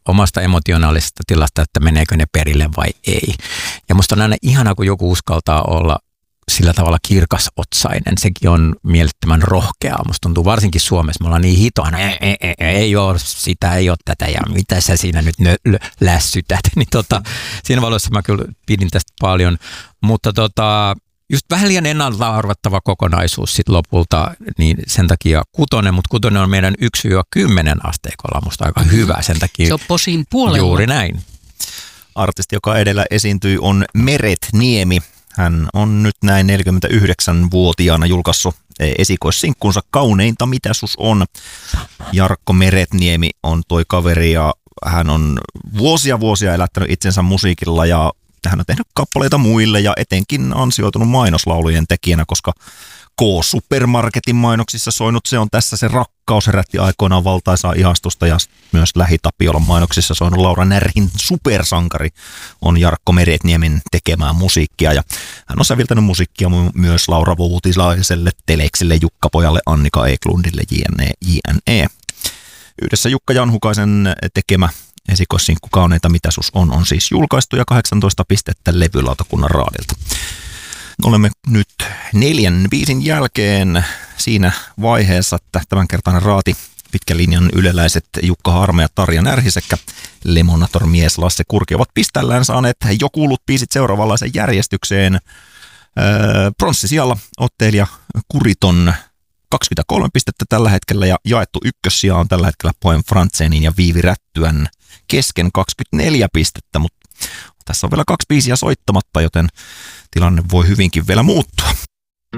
omasta emotionaalisesta tilasta, että meneekö ne perille vai ei. Ja musta on aina ihanaa, kun joku uskaltaa olla sillä tavalla kirkasotsainen. Sekin on mielettömän rohkeaa. Musta tuntuu varsinkin Suomessa. Me ollaan niin hitoina. Ei ole sitä, ei ole tätä ja mitä sä siinä nyt lässytät. Niin siinä valossa mä kyllä pidin tästä paljon. Mutta just vähän liian ennalta arvattava kokonaisuus sit lopulta, niin sen takia 6, mutta 6 on meidän 1-10 asteikolla musta aika hyvä. Sen takia se on posin puolella. Juuri näin. Artisti, joka edellä esiintyi, on Meret Niemi. Hän on nyt näin 49-vuotiaana julkaissut esikoissinkkunsa Kauneinta mitä sus on. Jarkko Meretniemi on toi kaveri ja hän on vuosia elättänyt itsensä musiikilla ja hän on tehnyt kappaleita muille ja etenkin ansioitunut mainoslaulujen tekijänä, koska K-supermarketin mainoksissa soinut Se on tässä se rakkaus herätti aikoinaan valtaisaa ihastusta ja myös Lähi-Tapiolan mainoksissa soinut Laura Närhin Supersankari on Jarkko Meretniemen tekemää musiikkia ja hän on säviltänyt musiikkia myös Laura Vuutilaiselle, Teleksille, Jukka-pojalle, Annika Eklundille, jne. Yhdessä Jukka Janhukaisen tekemä esikoissinkku Kauneinta mitä sus on siis julkaistu ja 18 pistettä levylautakunnan raadilta. Olemme nyt 4 biisin jälkeen siinä vaiheessa, että tämänkertainen raati pitkän linjan yleläiset Jukka Harme ja Tarja Närhi sekä Lemonator-mies Lasse Kurki ovat piställään saaneet jo kuullut biisit seuraavanlaisen järjestykseen. Pronssisijalla ottelija Kuriton 23 pistettä tällä hetkellä ja jaettu ykkössija on tällä hetkellä Poem Frantzenin ja Viivi Rättyän kesken 24 pistettä, mutta tässä on vielä 2 biisiä soittamatta, joten tilanne voi hyvinkin vielä muuttua.